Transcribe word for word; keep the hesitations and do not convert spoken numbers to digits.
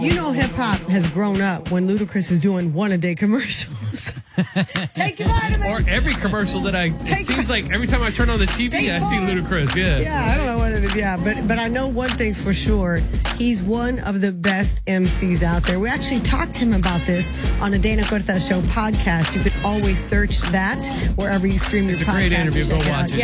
You know hip hop has grown up when Ludacris is doing one a day commercials. Take your vitamin. Or every commercial that I, Take it seems like every time I turn on the T V, Stay I see Farm. Ludacris. Yeah. Yeah, I don't know what it is. Yeah, but but I know one thing's for sure. He's one of the best M Cs out there. We actually talked to him about this on a Dana Cortez Show podcast. You could always search that wherever you stream your It's a podcast. great interview. Go Check it watch out. it.